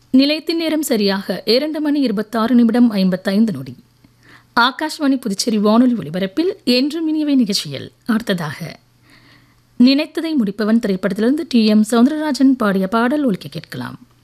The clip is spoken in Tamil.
நிலையத்தின் நேரம் சரியாக 2 மணி 26 நிமிடம் 55 நொடி. ஆகாஷ்வாணி புதுச்சேரி வானொலி ஒலிபரப்பில் என்றும் இனியவை நிகழ்ச்சியில் அடுத்ததாக நினைத்ததை முடிப்பவன் திரைப்படத்திலிருந்து டி.எம். சௌந்தரராஜன் பாடிய பாடல் ஒலிக்க கேட்கலாம்.